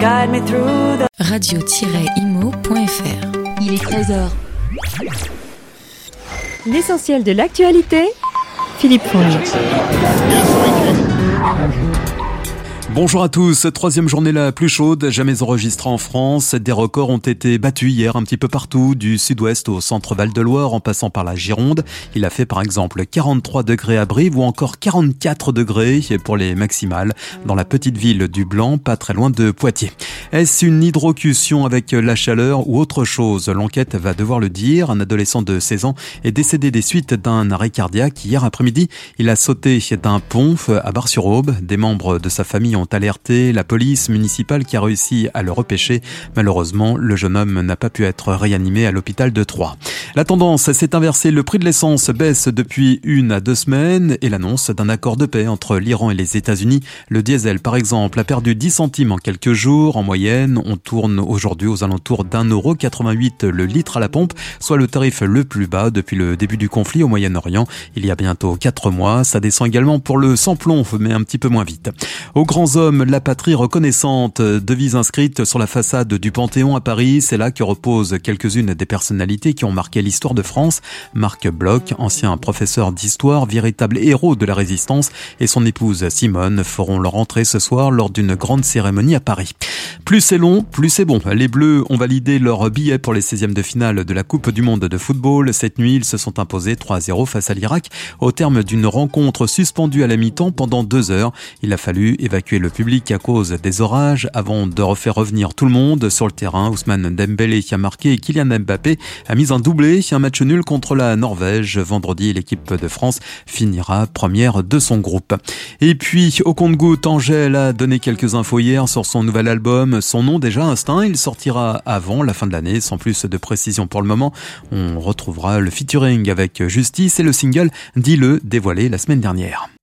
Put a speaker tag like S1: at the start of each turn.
S1: guide me through the...
S2: radio-imo.fr.
S3: Il est 13h.
S4: L'essentiel de l'actualité, Philippe Fournier.
S5: Bonjour à tous, troisième journée la plus chaude jamais enregistrée en France. Des records ont été battus hier un petit peu partout, du sud-ouest au centre Val-de-Loire en passant par la Gironde. Il a fait par exemple 43 degrés à Brive ou encore 44 degrés pour les maximales dans la petite ville du Blanc, pas très loin de Poitiers. Est-ce une hydrocution avec la chaleur ou autre chose? L'enquête va devoir le dire. Un adolescent de 16 ans est décédé des suites d'un arrêt cardiaque. Hier après-midi, il a sauté d'un pont à Bar-sur-Aube. Des membres de sa famille ont alerté la police municipale qui a réussi à le repêcher. Malheureusement, le jeune homme n'a pas pu être réanimé à l'hôpital de Troyes. La tendance s'est inversée. Le prix de l'essence baisse depuis 1 à 2 semaines et l'annonce d'un accord de paix entre l'Iran et les États-Unis. Le diesel, par exemple, a perdu 10 centimes en quelques jours. En moyenne, on tourne aujourd'hui aux alentours d'1,88 € le litre à la pompe, soit le tarif le plus bas depuis le début du conflit au Moyen-Orient. Il y a bientôt 4 mois. Ça descend également pour le sans-plomb, mais un petit peu moins vite. Aux grands hommes, la patrie reconnaissante, devise inscrite sur la façade du Panthéon à Paris. C'est là que reposent quelques-unes des personnalités qui ont marqué l'histoire de France. Marc Bloch, ancien professeur d'histoire, véritable héros de la résistance, et son épouse Simone feront leur entrée ce soir lors d'une grande cérémonie à Paris. Plus c'est long, plus c'est bon. Les Bleus ont validé leur billet pour les 16e de finale de la Coupe du Monde de football. Cette nuit, ils se sont imposés 3-0 face à l'Irak au terme d'une rencontre suspendue à la mi-temps pendant 2 heures. Il a fallu évacuer le public à cause des orages avant de refaire revenir tout le monde sur le terrain. Ousmane Dembélé qui a marqué et Kylian Mbappé a mis un doublé. Un match nul contre la Norvège. Vendredi, l'équipe de France finira première de son groupe. Et puis, au compte-gouttes, Angèle a donné quelques infos hier sur son nouvel album. Son nom déjà, Instinct, il sortira avant la fin de l'année, sans plus de précision pour le moment. On retrouvera le featuring avec Justice et le single Dis-le, dévoilé la semaine dernière.